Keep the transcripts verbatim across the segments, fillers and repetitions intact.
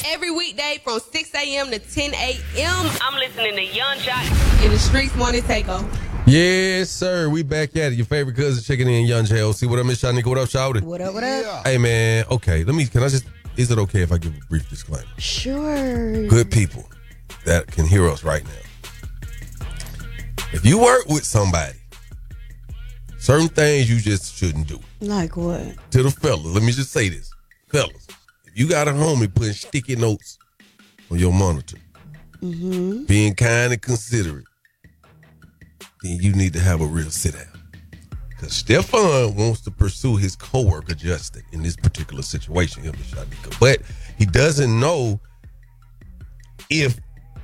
every weekday from six a.m. to ten a.m. I'm listening to Young Jock in the Streets Morning Takeover. Yes, sir. We back at it. Your favorite cousin checking in, Young J O C. What up, Miss Shanika? What up, Shawty? What up, what up? Yeah. Hey, man. Okay, let me, can I just, is it okay if I give a brief disclaimer? Sure. Good people that can hear us right now. If you work with somebody, certain things you just shouldn't do. Like what? To the fellas, let me just say this. Fellas, if you got a homie putting sticky notes on your monitor, mm-hmm. being kind and considerate, then you need to have a real sit down. Because Stefan wants to pursue his coworker Justin in this particular situation, him and Shanika. But he doesn't know if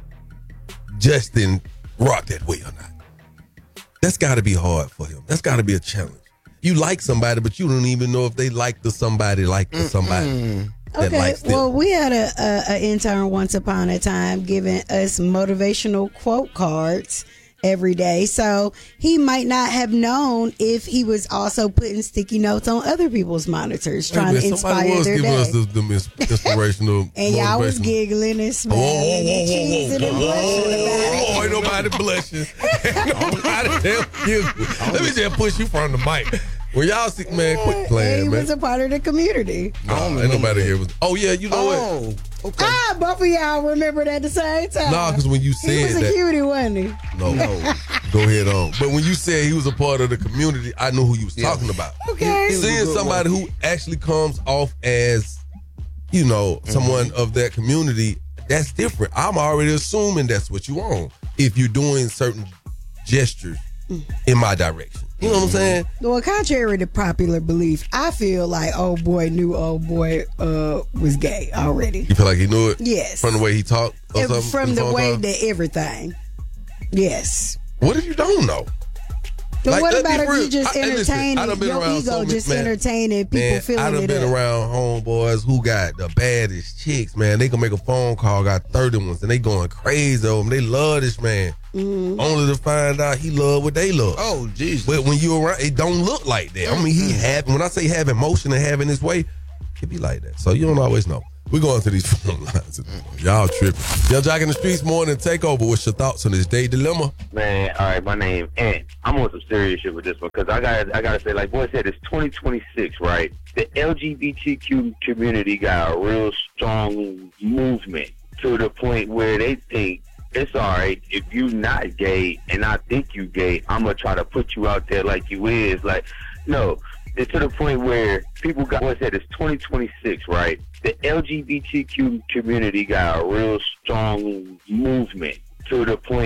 Justin rocked that way or not. That's got to be hard for him. That's got to be a challenge. You like somebody, but you don't even know if they like the somebody like the somebody mm-hmm. that okay, likes them. Well, we had a, a, a intern once upon a time giving us motivational quote cards every day. So he might not have known if he was also putting sticky notes on other people's monitors, trying hey, man, to inspire was their giving day. Us the, the inspirational and y'all was giggling and smiling and cheesing and blushing about it. Oh, ain't nobody blushing. Ain't nobody damn giggling. Let me just push you from the mic. Well, y'all see, man, quit playing, he man. was a part of the community. No, ain't nobody here. Was, oh, yeah, you know oh, what? Okay. Ah, both of y'all remembered at the same time. No, because when you said he was a that, cutie, wasn't he? No, no. Go ahead on. But when you said he was a part of the community, I knew who you was yeah. talking about. Okay. Seeing somebody who actually comes off as, you know, mm-hmm. someone of that community, that's different. I'm already assuming that's what you want if you're doing certain gestures in my direction. You know what I'm saying? Well, contrary to popular belief, I feel like old boy knew old boy uh, was gay already. You feel like he knew it? Yes. From the way he talked? Or something, from the way call? that everything. Yes. What if you don't know? But like, what about if you just I, entertaining, listen, your ego so just man, entertaining people man, feeling it I done it been up. around homeboys who got the baddest chicks, man. They can make a phone call, got thirty ones, and they going crazy over him. They love this man. Mm-hmm. Only to find out he love what they love. Oh, Jesus. But when you around, it don't look like that. I mean, he have, when I say have emotion and having his way, it be like that. So you don't always know. We're going to these phone lines. Y'all tripping. Young Jock in the Streets Morning Takeover. What's your thoughts on this day dilemma? Man, all right, my name Ant. I'm on some serious shit with this one because I got I got to say, like boy said, it's twenty twenty-six, right? The L G B T Q community got a real strong movement to the point where they think it's all right if you not gay and I think you gay, I'm going to try to put you out there like you is. Like, no. It's to the point where people got, what I said, it's twenty twenty-six, right? The L G B T Q community got a real strong movement to the point